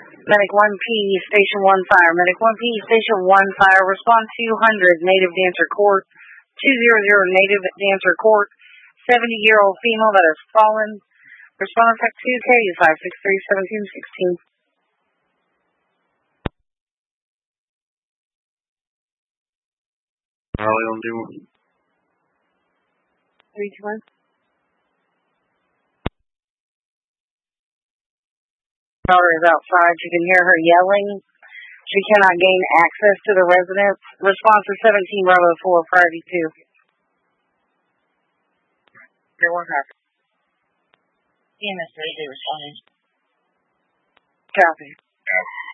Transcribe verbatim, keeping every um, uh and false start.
Medic one P, Station one Fire. Medic one P, Station one Fire. Respond two hundred, Native Dancer Court. two hundred, Native Dancer Court. seventy-year-old female that has fallen. Respond effect two K, five six three, one seven one six. Charlie on D one. three two one. Daughter is outside. You can hear her yelling. She cannot gain access to the residence. Response to seventeen Bravo four, priority two. There was a E M S thirty-two responding. Copy.